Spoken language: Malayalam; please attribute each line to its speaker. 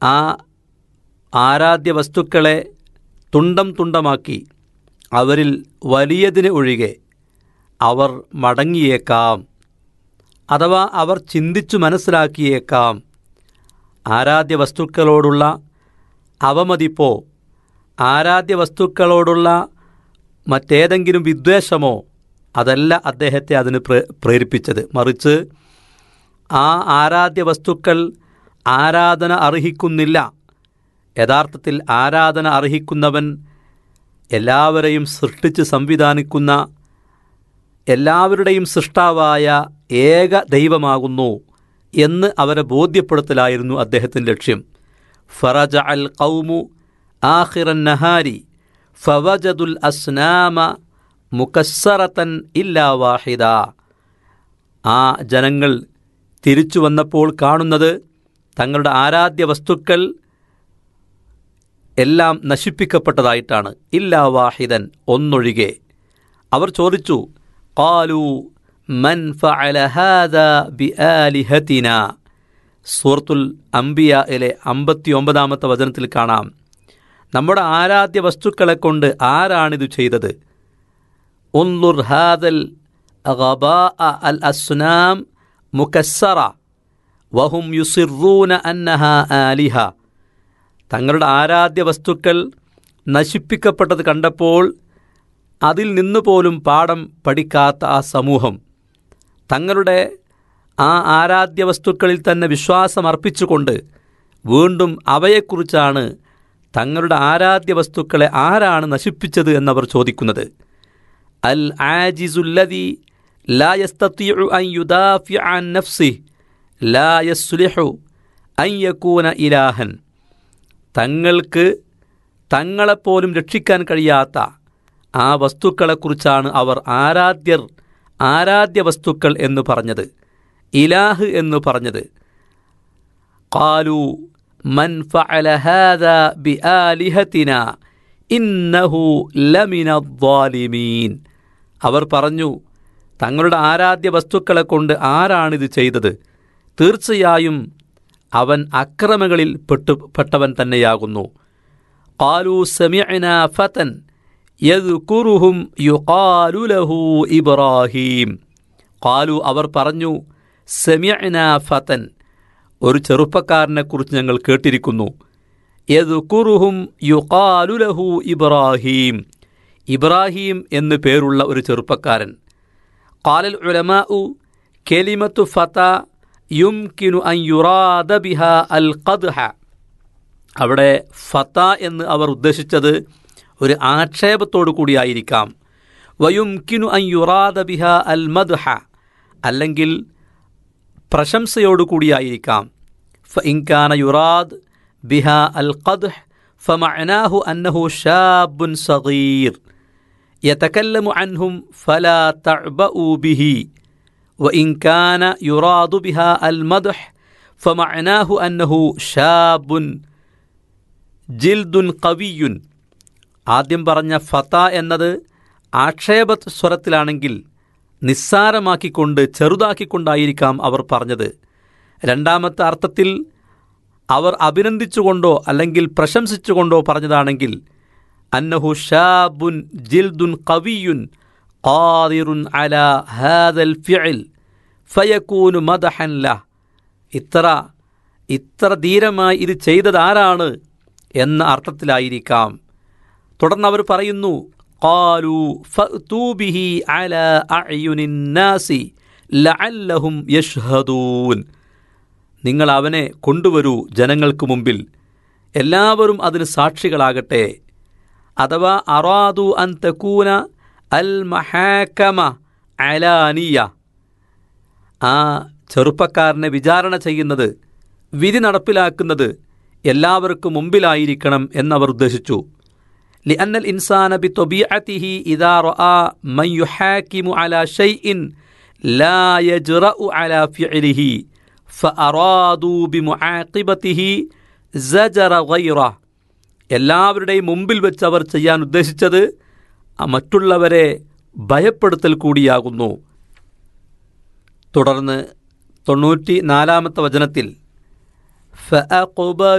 Speaker 1: ആ ആരാധ്യ വസ്തുക്കളെ തുണ്ടം തുണ്ടമാക്കി അവരിൽ വലിയതിന് ഒഴികെ അവർ മടങ്ങിയേക്കാം, അഥവാ അവർ ചിന്തിച്ചു മനസ്സിലാക്കിയേക്കാം. ആരാധ്യ വസ്തുക്കളോടുള്ള അവമതിപ്പോ ആരാധ്യ വസ്തുക്കളോടുള്ള മറ്റേതെങ്കിലും വിദ്വേഷമോ അതല്ല അദ്ദേഹത്തെ അതിന് പ്രേരിപ്പിച്ചത്. മറിച്ച് ആ ആരാധ്യ വസ്തുക്കൾ ആരാധന അർഹിക്കുന്നില്ല. യഥാർത്ഥത്തിൽ ആരാധന അർഹിക്കുന്നവൻ എല്ലാവരെയും സൃഷ്ടിച്ച് സംവിധാനിക്കുന്ന എല്ലാവരുടെയും സൃഷ്ടാവായ ഏക ദൈവമാകുന്നു എന്ന് അവരെ ബോധ്യപ്പെടുത്തലായിരുന്നു അദ്ദേഹത്തിൻ്റെ ലക്ഷ്യം. ഫറജ അൽ ഖൗമു ആഖിറൻ നഹാരി ഫവജദുൽ അസ്നാമ മുകസ്സറതൻ ഇല്ലാ വാഹിദ. ആ ജനങ്ങൾ തിരിച്ചു വന്നപ്പോൾ കാണുന്നത് തങ്ങളുടെ ആരാധ്യ വസ്തുക്കൾ എല്ലാം നശിപ്പിക്കപ്പെട്ടതായിട്ടാണ്. ഇല്ലാ വാഹിദൻ, ഒന്നൊഴികെ. അവർ ചോദിച്ചു, ഖാലു മൻ ഫഅല ഹാദാ ബിആലിഹതിനാ. സൂറത്തുൽ അംബിയായിലെ 59-ാമത്തെ വചനത്തിൽ കാണാം, നമ്മുടെ ആരാധ്യ വസ്തുക്കളെ കൊണ്ട് ആരാണിത് ചെയ്തത്? ഉൻളുർ ഹാദൽ ഗബാഅ അൽ അസ്നാം മുകസ്സറ വഹും യുസിറൂന അന്നഹാ ആലിഹ. തങ്ങളുടെ ആരാധ്യ വസ്തുക്കൾ നശിപ്പിക്കപ്പെട്ടത് കണ്ടപ്പോൾ അതിൽ നിന്നുപോലും പാഠം പഠിക്കാത്ത ആ സമൂഹം തങ്ങളുടെ ആ ആരാധ്യ വസ്തുക്കളിൽ തന്നെ വിശ്വാസമർപ്പിച്ചുകൊണ്ട് വീണ്ടും അവയെക്കുറിച്ചാണ് തങ്ങളുടെ ആരാധ്യ വസ്തുക്കളെ ആരാണ് നശിപ്പിച്ചത് എന്നവർ ചോദിക്കുന്നത്. അൽ ആജിസുല്ലദി ലാ യസ്തതിഉ അൻ യുദാഫിഅ അൻ നഫ്സിഹി ലാ യസ്ലിഹു അൻ യകൂന ഇലാഹൻ. തങ്ങൾക്ക് തങ്ങളെപ്പോലും രക്ഷിക്കാൻ കഴിയാത്ത ആ വസ്തുക്കളെക്കുറിച്ചാണ് അവർ ആരാധ്യ വസ്തുക്കൾ എന്ന് പറഞ്ഞത്, ഇലാഹ് എന്ന് പറഞ്ഞത്. ഖാലു മൻ ഫഅല ഹാദാ ബിആലിഹതിനാ ഇന്നഹു ലമിനദ്ദാലിമീൻ. അവർ പറഞ്ഞു, തങ്ങളുടെ ആരാധ്യ വസ്തുക്കളെ കൊണ്ട് ആരാണിത് ചെയ്തത്? തീർച്ചയായും അവൻ അക്രമങ്ങളിൽ പെട്ടവൻ തന്നെയാകുന്നു. ഖാലു സമിഅനാ ഫതൻ യദ്കുറുഹും യുഖാലു ലഹു ഇബ്രാഹീം. ഖാലു അവർ പറഞ്ഞു, സമിഅനാ ഫതൻ, ഒരു ചെറുപ്പക്കാരനെക്കുറിച്ച് ഞങ്ങൾ കേട്ടിരിക്കുന്നു. യദ്കുറുഹും യുഖാലു ലഹു ഇബ്രാഹീം, ഇബ്രാഹീം എന്ന് പേരുള്ള ഒരു ചെറുപ്പക്കാരൻ. ഖാലൽ ഉലമാഉ കലിമത്തു ഫത യുംകിനു അൻ യുറാദ ബിഹാ അൽ ഖദ്ഹ. അവിടെ ഫത എന്ന് അവർ ഉദ്ദേശിച്ചത് ഒരു ആക്ഷേപത്തോടു കൂടിയായിരിക്കാം. വയുംകിനു അൻ യുറാദ ബിഹാ അൽ മദ്ഹ, അല്ലെങ്കിൽ പ്രശംസയോടു കൂടിയായിരിക്കാം. ഫഇൻ കാന യുറാദ് ബിഹാ അൽ ഖദ്ഹ് ഫമഅനാഹു അന്നഹു ശാബുൻ സഗീർ യതകല്ലമു അൻഹും ഫലാ തഅബഉ ബിഹി. വഇൻ കാന യുറാദു ബിഹാ അൽ മദ്ഹ് ഫമഅനാഹു അന്നഹു ശാബുൻ ജിൽദുൻ ഖവിയ്യുൻ. ആദ്യം പറഞ്ഞ ഫത എന്നത് ആക്ഷേപ സ്വരത്തിലാണെങ്കിൽ നിസ്സാരമാക്കിക്കൊണ്ട് ചെറുതാക്കിക്കൊണ്ടായിരിക്കാം അവർ പറഞ്ഞത്. രണ്ടാമത്തെ അർത്ഥത്തിൽ അവർ അഭിനന്ദിച്ചുകൊണ്ടോ അല്ലെങ്കിൽ പ്രശംസിച്ചുകൊണ്ടോ പറഞ്ഞതാണെങ്കിൽ അന്നഹു ഷാബുൻ ജിൽദുൻ ഖവിയ്യുൻ ഖാദിറുൻ അലാ ഹാദൽ ഫിഅൽ ഫയകൂനു മദഹൻ ലഹ്. ഇത്ര ധീരമായി ഇത് ചെയ്തതാരാണ് എന്ന അർത്ഥത്തിലായിരിക്കാം. തുടർന്ന് അവർ പറയുന്നു, ഖാലു ഫഅ്തൂ ബിഹി അലാ അഅ്യുനിൻ നാസി ലഅല്ലഹും യഷ്ഹദൂൻ. നിങ്ങൾ അവനെ കൊണ്ടുവരൂ ജനങ്ങൾക്ക് മുമ്പിൽ, എല്ലാവരും അതിന് സാക്ഷികളാകട്ടെ. അഥവാ അറാദു അൻ തകൂന അൽ മഹാകമ അലാനിയ. ആ ചെറുപ്പക്കാരനെ വിചാരണ ചെയ്യുന്നത്, വിധി നടപ്പിലാക്കുന്നത് എല്ലാവർക്കും മുമ്പിലായിരിക്കണം എന്നവർ ഉദ്ദേശിച്ചു. لأن الإنسان بطبيعته إذا رأى من يحاكم على شيء لا يجرأ على فعله فأرادوا بمعاقبته زجر غيره. എല്ലാവരുടെയും മുമ്പിൽ വെച്ച് അവർ ചെയ്യാൻ ഉദ്ദേശിച്ചത് മറ്റുള്ളവരെ ഭയപ്പെടുത്തൽ കൂടിയാകുന്നു. തുടർന്ന് 94-ാമത്തെ വചനത്തിൽ